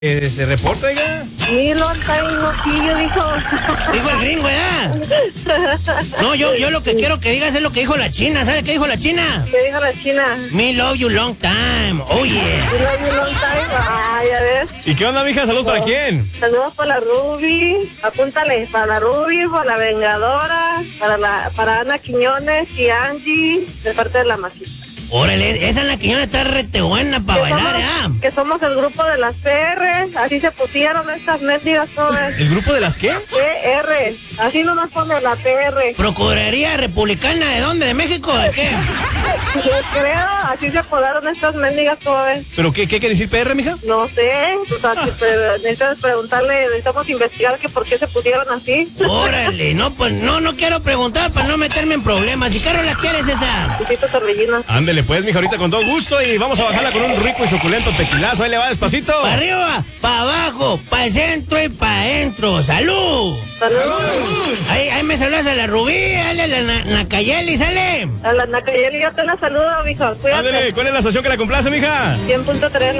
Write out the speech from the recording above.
¿Se reporta, oiga? Sí, lo moquillo, dijo. Dijo el gringo, ¿verdad? No, yo lo que quiero que digas es lo que dijo la China. ¿Sabes qué dijo la China? ¿Qué dijo la China? Me love you long time. Oh, yeah. Me love you long time. Ah, ya ves. ¿Y qué onda, mija? ¿Saludos para quién? Saludos para la Ruby. Apúntale. Para la Ruby, para la Vengadora, para Ana Quiñones y Angie, de parte de la Masita. Órale, esa es la Quiñones está rete buena para bailar, ¿eh? Que somos el grupo de las PR, así se pusieron estas mendigas todas. ¿El grupo de las qué? PR, así nomás pone la PR. ¿Procuraría Republicana de dónde? ¿De México? ¿De qué? Yo creo, así se apodaron estas mendigas todas. ¿Pero qué quiere decir PR, mija? No sé, o sea, necesitas preguntarle, necesitamos investigar que por qué se pusieron así. Órale, no, pues no quiero preguntar para no meterme en problemas. ¿Y qué rola quieres esa? Chiquito Torbellino. Ándele pues, mija, ahorita con todo gusto y vamos a bajarla con un rico y suculento tequilazo. Ahí le va despacito. Para arriba, para abajo, para el centro y para adentro. ¡Salud! ¡Salud! Ahí me saludas a la Rubí, a la Nacayeli, ¿sale? A la Nacayeli yo te la saludo, mijo. Cuídate. Ándele, ¿cuál es la estación que la complace, mija? 100.3